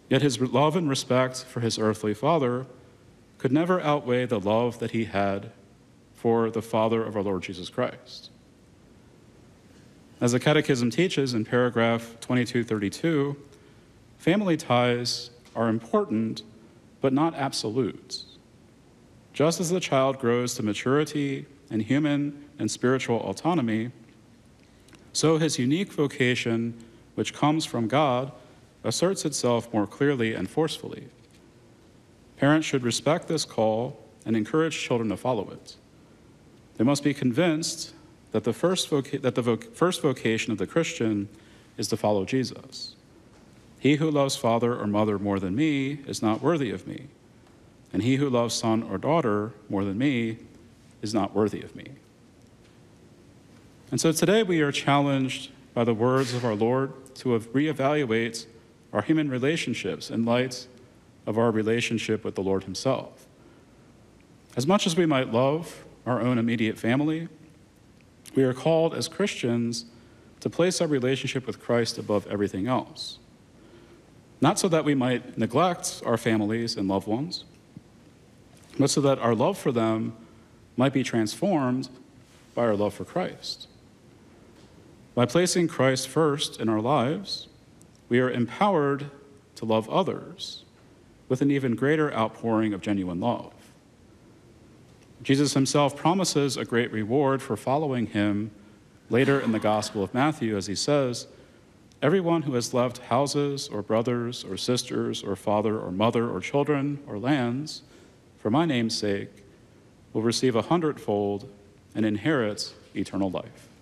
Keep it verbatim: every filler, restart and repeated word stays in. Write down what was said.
Yet his love and respect for his earthly father could never outweigh the love that he had for the Father of our Lord Jesus Christ. As the Catechism teaches in paragraph twenty-two thirty-two, family ties are important, but not absolute. Just as the child grows to maturity and human and spiritual autonomy, so his unique vocation, which comes from God, asserts itself more clearly and forcefully. Parents should respect this call and encourage children to follow it. They must be convinced that the first, voca- that the voc- first vocation of the Christian is to follow Jesus. He who loves father or mother more than me is not worthy of me, and he who loves son or daughter more than me is not worthy of me. And so today we are challenged by the words of our Lord to reevaluate our human relationships in light of our relationship with the Lord himself. As much as we might love our own immediate family, we are called as Christians to place our relationship with Christ above everything else. Not so that we might neglect our families and loved ones, but so that our love for them might be transformed by our love for Christ. By placing Christ first in our lives, we are empowered to love others with an even greater outpouring of genuine love. Jesus himself promises a great reward for following him later in the Gospel of Matthew, as he says, "Everyone who has left houses or brothers or sisters or father or mother or children or lands for my name's sake will receive a hundredfold and inherit eternal life."